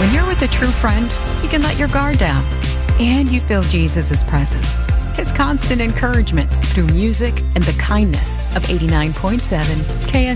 When you're with a true friend, you can let your guard down, and you feel Jesus' presence, His constant encouragement through music and the kindness of 89.7 KS.